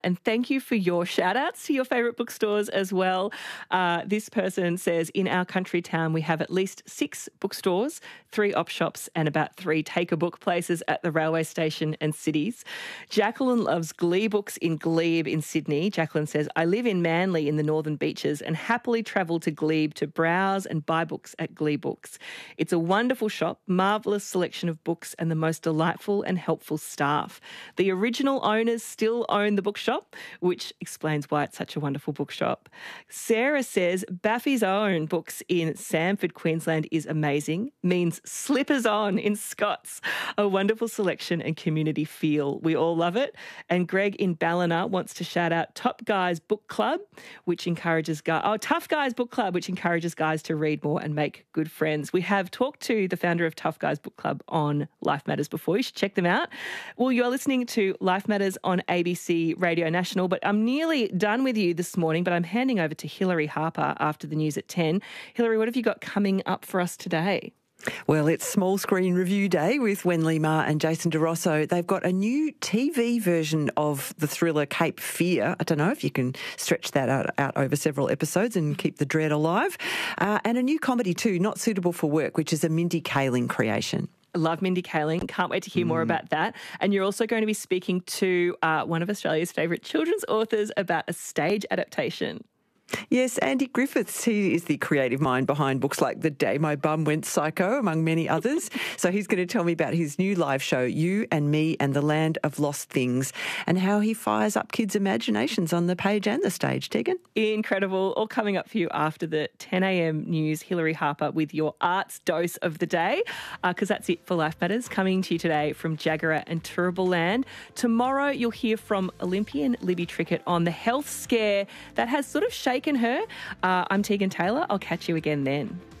And thank you for your shout-outs to your favourite bookstores as well. This person says, in our country town, we have at least 6 bookstores, 3 op shops and about 3 take-a-book places at the railway station and cities. Jacqueline loves Glee books in Glebe in Sydney. Jacqueline says, I live in Manly in the Northern Beaches and happily travel to Glebe to browse and buy books at Glee Books. It's a wonderful shop, marvellous selection of books and the most delightful and helpful staff. The original owners still own the bookshop, which explains why it's such a wonderful bookshop. Sarah says Baffy's Own Books in Samford, Queensland is amazing, means slippers on in Scots. A wonderful selection and community feel. We all love it. And Greg in Ballina wants to shout out Top Guys Book Club, which encourages Tough Guys Book Club, which encourages guys to read more and make good friends. We have talked to the founder of Tough Guys Book Club on Life Matters before. You should check them out. Well, you're listening to Life Matters on ABC Radio National, but I'm nearly done with you this morning, but I'm handing over to Hilary Harper after the news at 10. Hilary, what have you got coming up for us today? Well, it's Small Screen Review Day with Wenley Ma and Jason DeRosso. They've got a new TV version of the thriller Cape Fear. I don't know if you can stretch that out over several episodes and keep the dread alive. And a new comedy too, Not Suitable for Work, which is a Mindy Kaling creation. Love Mindy Kaling. Can't wait to hear more about that. And you're also going to be speaking to one of Australia's favourite children's authors about a stage adaptation. Yes, Andy Griffiths, he is the creative mind behind books like The Day My Bum Went Psycho, among many others. So he's going to tell me about his new live show, You and Me and the Land of Lost Things, and how he fires up kids' imaginations on the page and the stage. Tegan? Incredible. All coming up for you after the 10 a.m. news. Hilary Harper with your arts dose of the day, because that's it for Life Matters, coming to you today from Jagera and Turrbal Land. Tomorrow you'll hear from Olympian Libby Trickett on the health scare that has sort of shaken her. I'm Tegan Taylor. I'll catch you again then.